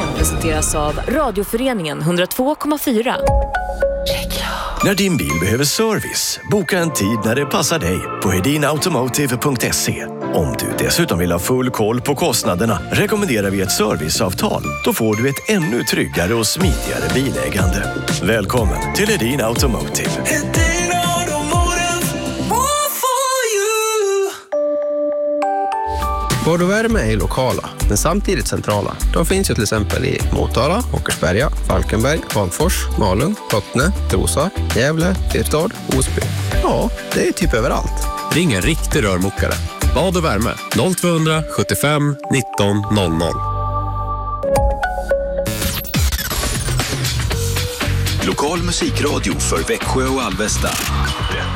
Presenteras av Radioföreningen 102,4. När din bil behöver service, boka en tid när det passar dig på hedinautomotive.se. Om du dessutom vill ha full koll på kostnaderna rekommenderar vi ett serviceavtal. Då får du ett ännu tryggare och smidigare bilägande. Välkommen till Hedin Automotive. Vård och värme är lokala, men samtidigt centrala. De finns ju till exempel i Motala, Åkersberga, Falkenberg, Hagfors, Malung, Rottne, Trosa, Gävle, Filipstad, Osby. Ja, det är typ överallt. Ring en riktig rörmokare. Bad och värme 0200 75 19 00. Lokal musikradio för Växjö och Alvesta.